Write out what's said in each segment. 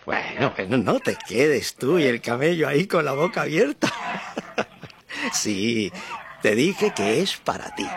Bueno, no te quedes tú y el camello ahí con la boca abierta. Sí, te dije que es para ti.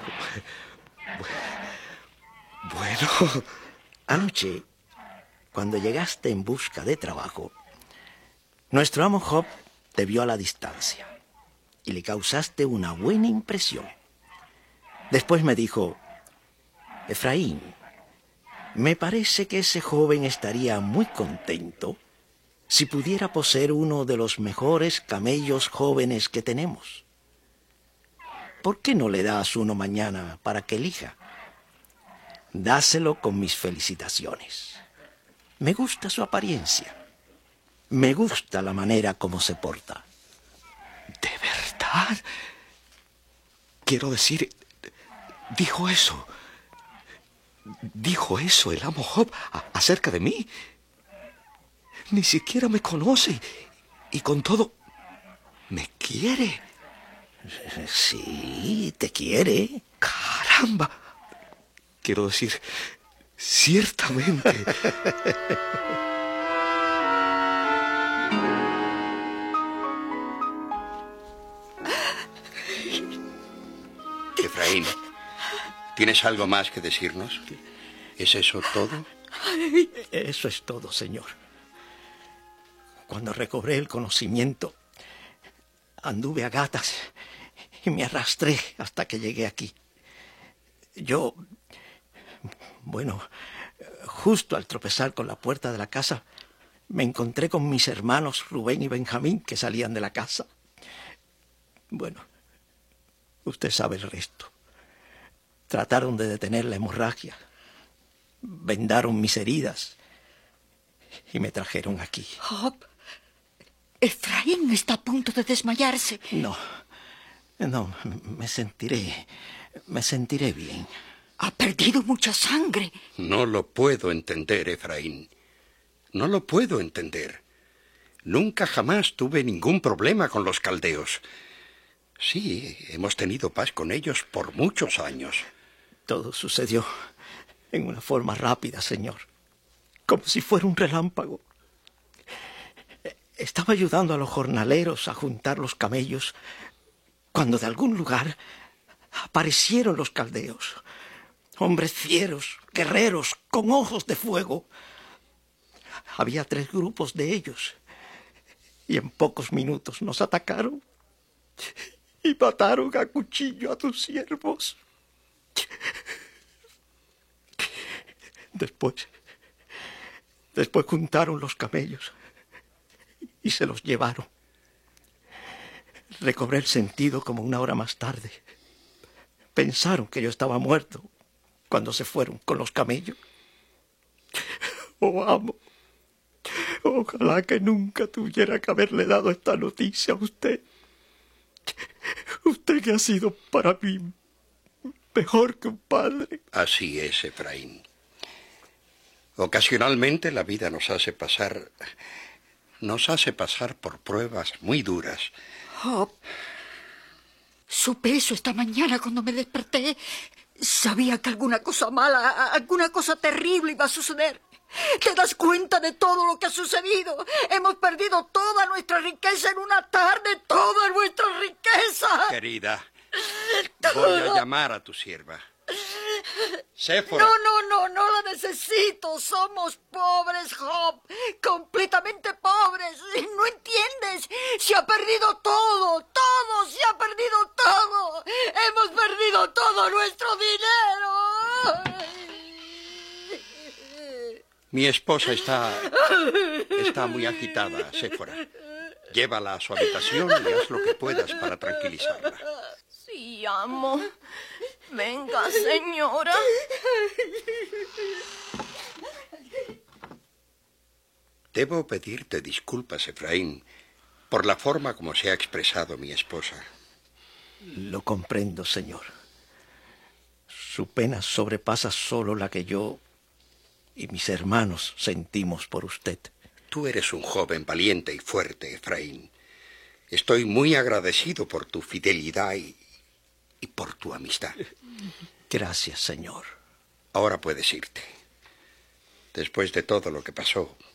Bueno, Anoche, cuando llegaste en busca de trabajo, nuestro amo Job te vio a la distancia y le causaste una buena impresión. Después me dijo: Efraín, me parece que ese joven estaría muy contento si pudiera poseer uno de los mejores camellos jóvenes que tenemos. ¿Por qué no le das uno mañana para que elija? Dáselo con mis felicitaciones. Me gusta su apariencia. Me gusta la manera como se porta. ¿de verdad? Quiero decir, dijo eso. Dijo eso el amo Job acerca de mí. Ni siquiera me conoce y con todo me quiere. Sí, te quiere. ¡Caramba! Quiero decir, ciertamente. Efraín, ¿tienes algo más que decirnos? ¿Es eso todo? Eso es todo, señor. Cuando recobré el conocimiento, anduve a gatas y me arrastré hasta que llegué aquí. Bueno, justo al tropezar con la puerta de la casa, me encontré con mis hermanos Rubén y Benjamín, que salían de la casa. Bueno, usted sabe el resto. Trataron de detener la hemorragia, vendaron mis heridas y me trajeron aquí. Job, Efraín está a punto de desmayarse. No, me sentiré bien. Ha perdido mucha sangre. No lo puedo entender, Efraín. No lo puedo entender. Nunca jamás tuve ningún problema con los caldeos. Sí, hemos tenido paz con ellos por muchos años. Todo sucedió en una forma rápida, señor. Como si fuera un relámpago. Estaba ayudando a los jornaleros a juntar los camellos cuando de algún lugar aparecieron los caldeos. Hombres fieros, guerreros, con ojos de fuego. Había 3 grupos de ellos. Y en pocos minutos nos atacaron. Y mataron a cuchillo a tus siervos. Después juntaron los camellos y se los llevaron. Recobré el sentido como 1 hora más tarde. Pensaron que yo estaba muerto cuando se fueron con los camellos. Oh, amo, ojalá que nunca tuviera que haberle dado esta noticia a usted. Usted que ha sido para mí mejor que un padre. Así es, Efraín. Ocasionalmente la vida nos hace pasar por pruebas muy duras. Job, supe eso esta mañana cuando me desperté. Sabía que alguna cosa mala, alguna cosa terrible iba a suceder. ¿Te das cuenta de todo lo que ha sucedido? Hemos perdido toda nuestra riqueza en una tarde, toda nuestra riqueza. Querida, voy a llamar a tu sierva. Séfora. No la necesito. Somos pobres, Job. Completamente pobres. ¿No entiendes? Se ha perdido todo. Todo se ha perdido todo. Hemos perdido todo nuestro dinero. Mi esposa está muy agitada, Séfora. Llévala a su habitación y haz lo que puedas para tranquilizarla. Sí, amo. Venga, señora. Debo pedirte disculpas, Efraín, por la forma como se ha expresado mi esposa. Lo comprendo, señor. Su pena sobrepasa solo la que yo y mis hermanos sentimos por usted. Tú eres un joven valiente y fuerte, Efraín. Estoy muy agradecido por tu fidelidad y por tu amistad. Gracias, señor. Ahora puedes irte. Después de todo lo que pasó,